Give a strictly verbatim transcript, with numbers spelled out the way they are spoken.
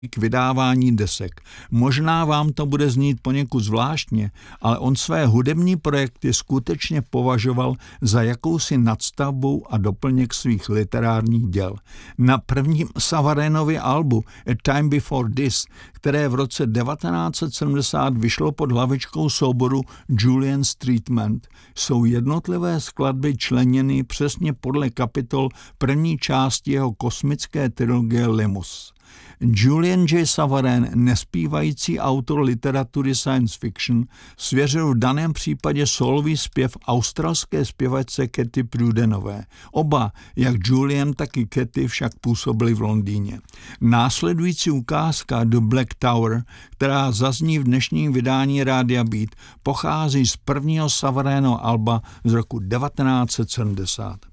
k vydávání desek. Možná vám to bude znít poněkud zvláštně, ale on své hudební projekty skutečně považoval za jakousi nadstavbu a doplněk svých literárních děl. Na prvním Savarénově albu A Time Before This, které v roce devatenáct set sedmdesát vyšlo pod hlavičkou souboru Julian's Treatment, jsou jednotlivé skladby členěny přesně podle kapitol první části jeho kosmické trilogie Limus. Julian J. Savarin, nespívající autor literatury science fiction, svěřil v daném případě solový zpěv australské zpěvačce Katy Prudenové. Oba, jak Julian, tak i Katy, však působili v Londýně. Následující ukázka The Black Tower, která zazní v dnešním vydání Rádia Beat, pochází z prvního Savarinova alba z roku devatenáct set sedmdesát.